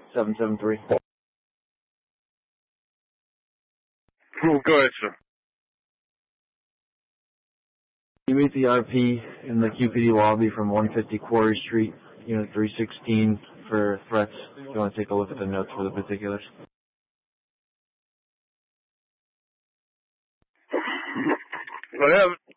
773. Go ahead, sir. You meet the RP in the QPD lobby from 150 Quarry Street, Unit 316 for threats. If you want to take a look at the notes for the particulars. I have